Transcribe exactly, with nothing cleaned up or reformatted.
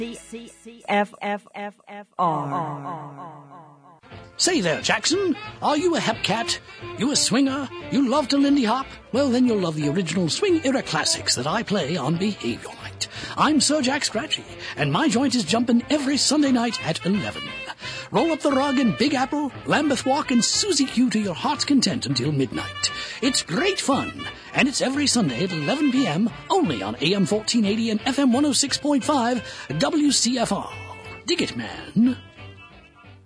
C F F F F R. Say there, Jackson. Are you a hep cat? You a swinger? You love to Lindy Hop? Well, then you'll love the original swing era classics that I play on Behavior Night. I'm Sir Jack Scratchy, and my joint is jumping every Sunday night at eleven. Roll up the rug in Big Apple, Lambeth Walk, and Susie Q to your heart's content until midnight. It's great fun, and it's every Sunday at eleven p.m. only on A M fourteen eighty and F M one oh six point five W C F R. Dig it, man.